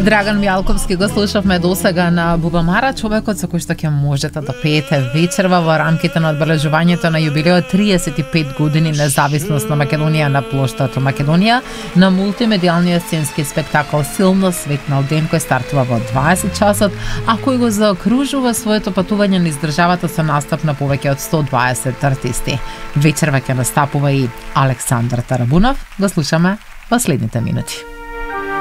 Драган Мјалковски го слушавме досега на Бубамара, човекот со кој што ќе можете да пеете вечерва во рамките на одбележувањето на јубилеот 35 години независност на Македонија на плоштад Македонија на мултимедијалниот сценски спектакл Силно светнал ден кој стартува во 20 часот, а кој го заокружува своето патување низ државата со настап на повеќе од 120 артисти. Вечерва ќе настапува и Александар Тарабунов. Го слушаме во следните минути.